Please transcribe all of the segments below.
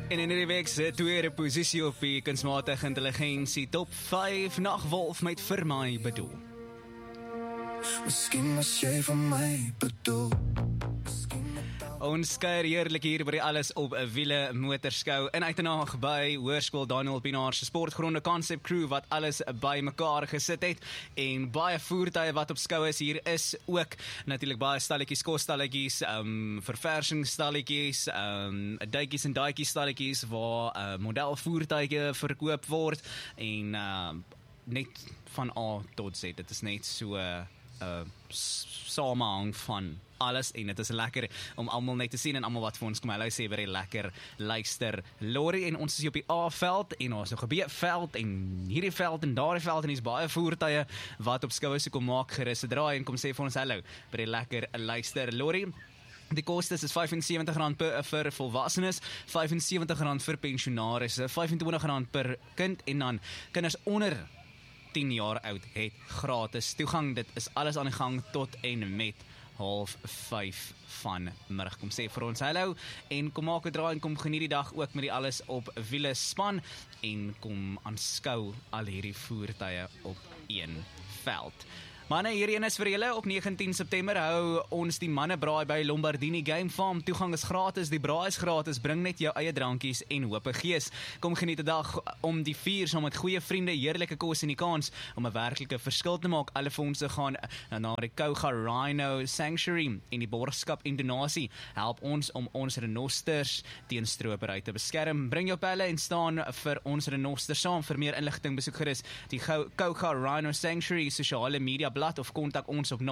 En in die week se tweede posisie op die kunsmatige intelligensie top 5 Nagwolf met vir my bedoel. Miskien was jy vir my bedoel. Ons kuier heerlik hier by die Alles op 'n Wiele motorskou in Uitenhage by Hoërskool Daniel Pienaar se sportgronde Concept Crew wat alles by mekaar gesit het en baie voertuie wat op skou is. Hier is ook natuurlik baie stalletjies, kosstalletjies, verversingsstalletjies, duitjies en daadjies stalletjies waar modelvoertuie verkoop word en net van A tot Z. Dit is net so samehang van alles en dit is lekker om almal net te sien en almal wat vir ons kom hallo sê baie lekker luister. Lorry en ons is hier op die A-veld en ons is op die B-veld en hierdie veld en daardie veld en hier's baie voertuie wat op skoue se kom maak gerus draai en kom sê vir ons hallo baie lekker luister. Lorry, die kostes is R75 vir volwassenes, R75 vir pensionarisse, R25 per kind en dan kinders onder 10 jaar oud het gratis toegang. Dit is alles aan die gang tot en met 4:30 vanmiddag. Kom sê vir ons hallo en kom maak 'n draai en kom geniet die dag ook met die Alles op Wiele span en kom aanskou al hierdie voertuie op een veld. Manne, hierheen is vir julle op 19 September hou ons die mannebraai by Lombardini Game Farm. Toegang is gratis, die braai is gratis, bring net jou eie drankies en hoop gees. Kom geniet 'n dag om die 4 saam met goeie vriende, heerlike kos en die kans om 'n werklike verskil te maak. Alle fondse gaan na die Kouga Rhino Sanctuary en die borgskap en donasie help ons om ons renosters teen stropery te beskerm. Bring jou pelle en staan vir ons renosters saam. Vir meer inligting besoek gerus die Kouga Rhino Sanctuary sosiale media blad of kontak ons op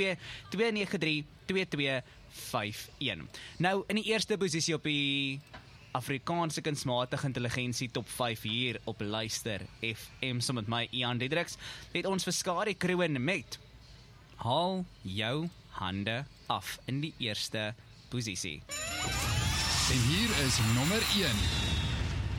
042-293-2251. Nou, in die eerste posisie op die Afrikaanse kunsmatige intelligensie top 5 hier op Luister FM, saam met my Ian Diedriks, het ons vir Skadi Kruin met Haal jou hande af in die eerste posisie. En hier is nommer 1.